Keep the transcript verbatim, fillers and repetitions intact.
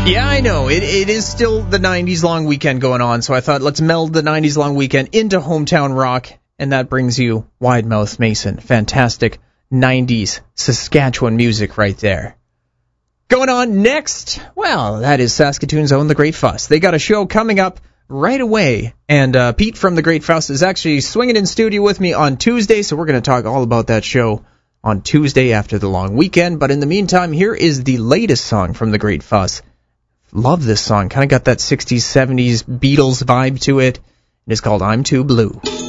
Yeah, I know. It It is still the nineties long weekend going on, so I thought let's meld the nineties long weekend into hometown rock, and that brings you Wide Mouth Mason. Fantastic nineties Saskatchewan music right there. Going on next, well, that is Saskatoon's own The Great Fuss. They got a show coming up right away, and uh, Pete from The Great Fuss is actually swinging in studio with me on Tuesday, so we're going to talk all about that show on Tuesday after the long weekend. But in the meantime, here is the latest song from The Great Fuss. Love this song. Kind of got that sixties, seventies Beatles vibe to it. It is called I'm Too Blue.